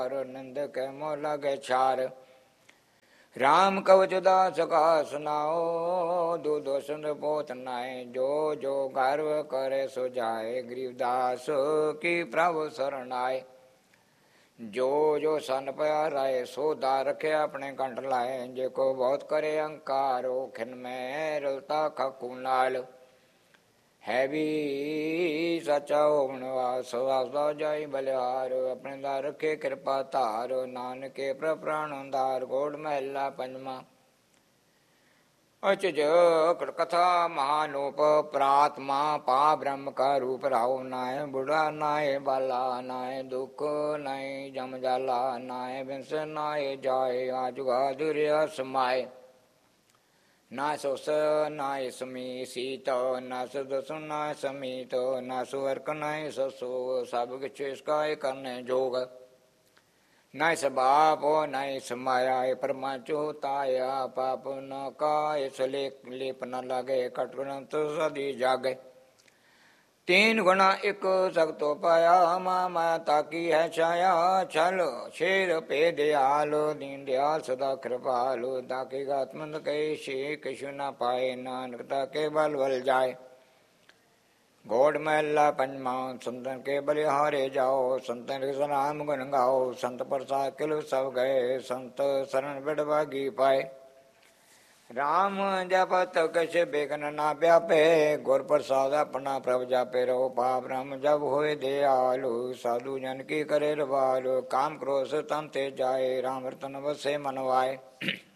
नंद के मोह लगे छार। राम कवच दास का सुनाओ, दूधो सुंद पोत नाय। जो जो गर्व करे सो जाए, गरीबदास की प्रभु शरणाए। जो जो सन प्याराए, सो दा रखे अपने कंठ लाए। जेको बहुत करे अहंकार, खिन में रलता खाकू नाल। है भी सचा होवन वास, वासदा जाई बलिहार। अपने दार रखे कृपा धार, नानके प्राण धार। गोड़ महला पंजवा। अचज कथा महानूप, प्रात्मा पा ब्रह्म का रूप राव। नाय बुढ़ा नाय बाला, नाय दुख नाय जम जाला। नाय बिंस नाय जाय, आजुगा दुर्या समाय। ना सुस नाय समी सीत, ना सुदस नाय समीत। ना सुअर्क नाय ससो, सब किछ इसका करने जोग। नाय सबाप नाय समाया, परमा चोताया। पाप न का इस लेप न लगे, कटग्रंथ सदी जागे। तीन गुना एक सगतो पाया, माया ताकी है छाया। छल शेर पे दयाल, दीन दयाल सदा कृपाल। ताकि आत्मंद कहे शे, किशु न पाए। नानक ताके बल बल जाए। घोड़ महला पंजमा। संतन के बलिहारे जाओ, संतन के सलाम गुण गाओ। संत प्रसाद किल सब गए, संत शरण बिड़भागी पाए। राम जपत कछ बेगन ना व्यापे, गुर प्रसाद अपना प्रभ जापे। रहो पाप राम जब होए दयालु, साधु जन की करे रवालु। काम क्रोध तम ते जाए, राम रतन बसे मनवाए।